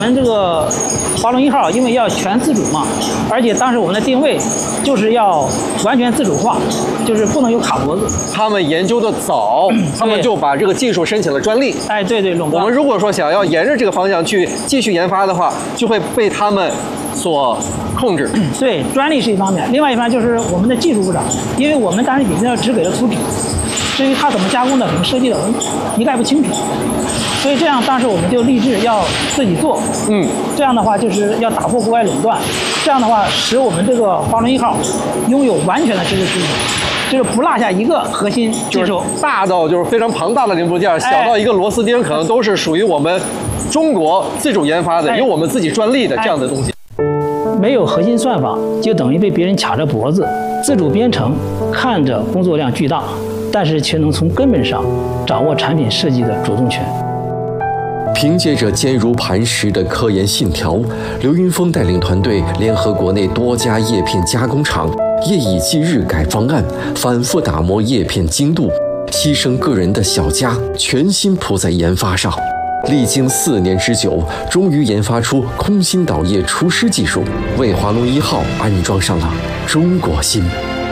我们这个华龙1号因为要全自主嘛，而且当时我们的定位就是要完全自主化，就是不能有卡脖子。 他们研究的早，他们就把这个技术申请了专利。 哎，对对，垄断。 我们如果说想要沿着这个方向去继续研发的话，就会被他们所控制。 对，专利是一方面，另外一方面就是我们的技术部长，因为我们当时引进的只给了粗体，至于它怎么加工的、怎么设计的，我们一概不清楚。所以这样，当时我们就立志要自己做。这样的话就是要打破国外垄断，这样的话使我们这个华龙1号拥有完全的知识基础，就是不落下一个核心技术。 大到就是非常庞大的零部件，小到一个螺丝钉，可能都是属于我们中国自主研发的，有我们自己专利的这样的东西。 没有核心算法，就等于被别人卡着脖子。自主编程看着工作量巨大，但是却能从根本上掌握产品设计的主动权。 凭借着坚如磐石的科研信条，刘云峰带领团队联合国内多家叶片加工厂，夜以继日改方案，反复打磨叶片精度，牺牲个人的小家，全心扑在研发上。历经4年之久，终于研发出空心导液除湿技术，为华龙1号安装上了中国心。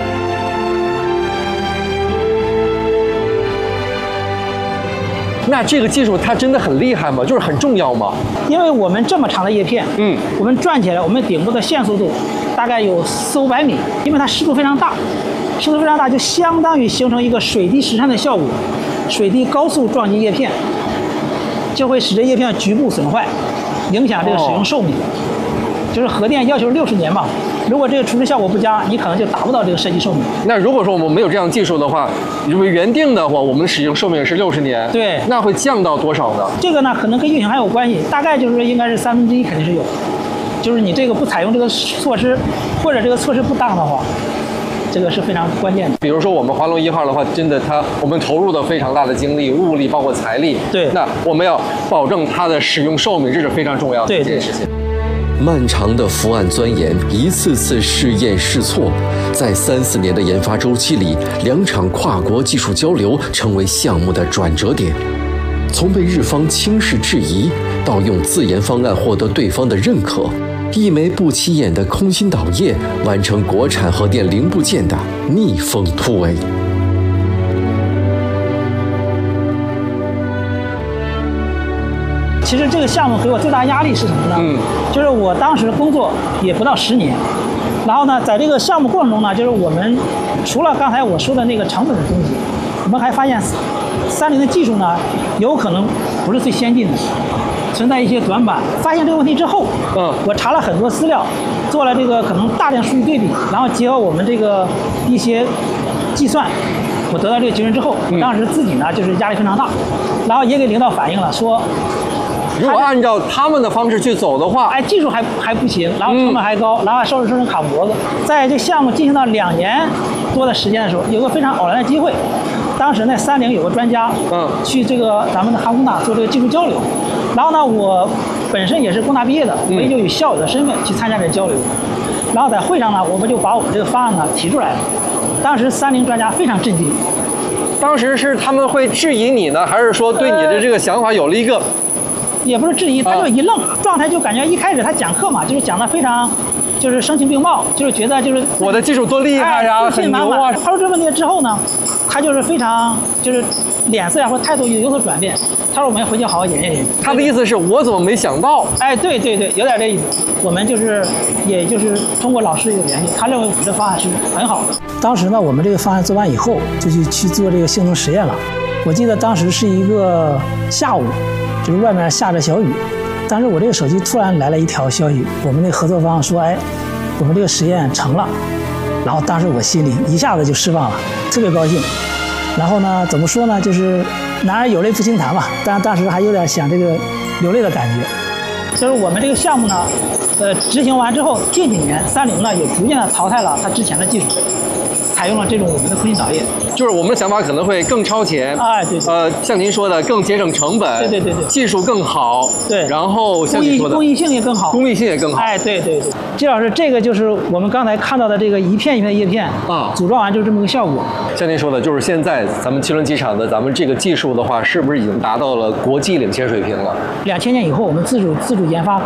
那这个技术它真的很厉害吗？就是很重要吗？ 因为我们这么长的叶片，我们转起来，我们顶部的线速度大概有400-500米，因为它湿度非常大，湿度非常大就相当于形成一个水滴石穿的效果，水滴高速撞击叶片，就会使这叶片局部损坏，影响这个使用寿命。就是核电要求60年嘛，如果这个除湿效果不佳，你可能就达不到这个设计寿命。 那如果说我们没有这样技术的话，如果原定的话，我们的使用寿命是60年， 对， 那会降到多少呢？ 这个呢，可能跟运行还有关系，大概就是应该是1/3肯定是有，就是你这个不采用这个措施，或者这个措施不当的话，这个是非常关键的。 比如说我们华龙1号的话，真的我们投入的非常大的精力、物力，包括财力。 对， 那我们要保证它的使用寿命，这是非常重要的一件事情。 漫长的伏案钻研，一次次试验试错，在3-4年的研发周期里，2场跨国技术交流成为项目的转折点。从被日方轻视质疑，到用自研方案获得对方的认可，一枚不起眼的空心导液完成国产核电零部件的逆风突围。 其实这个项目给我最大压力是什么呢？就是我当时工作也不到10年，然后呢，在这个项目过程中呢，就是我们除了刚才我说的那个成本的东西，我们还发现30的技术呢，有可能不是最先进的，存在一些短板。发现这个问题之后，我查了很多资料，做了这个可能大量数据对比，然后结合我们这个一些计算，我得到这个结论之后，当时自己呢就是压力非常大，然后也给领导反映了说。 如果按照他们的方式去走的话， 技术还不行，然后成本还高，然后烧成卡脖子。在这项目进行到2年多的时间的时候，有个非常偶然的机会，当时呢30有个专家，去这个咱们的哈工大做这个技术交流，然后呢我本身也是工大毕业的，我也就以校友的身份去参加这个交流，然后在会上呢，我们就把我们这个方案呢提出来了，当时30专家非常震惊。 当时是他们会质疑你呢，还是说对你的这个想法有了一个？ 也不是质疑，他就一愣，状态就感觉一开始他讲课嘛，就是讲的非常，就是声情并茂，就是觉得就是我的技术多厉害呀，很牛啊。 他说这个问题之后呢，他就是非常就是脸色呀或态度有所转变。他说我们要回去好好研究研究。 他的意思是我怎么没想到？ 对对对，有点这意思。我们就是也就是通过老师有研究，他认为我们这方案是很好的。当时呢，我们这个方案做完以后，就去做这个性能实验了。我记得当时是一个下午。就是外面下着小雨，当时我这个手机突然来了一条消息，我们那合作方说，我们这个实验成了，然后当时我心里一下子就释放了，特别高兴。然后呢，怎么说呢，就是男儿有泪不轻弹嘛，但当时还有点想这个流泪的感觉。就是我们这个项目呢，执行完之后，近几年30呢也逐渐的淘汰了它之前的技术。采用了这种我们的空心导液， 就是我们的想法可能会更超前， 对， 像您说的更节省成本， 对， 技术更好， 对， 然后像您说的工艺性也更好，对，季老师，这个就是我们刚才看到的这个一片一片的叶片组装完就是这么个效果。 像您说的，就是现在咱们汽轮机厂的咱们这个技术的话，是不是已经达到了国际领先水平了？ 2000年以后，我们自主研发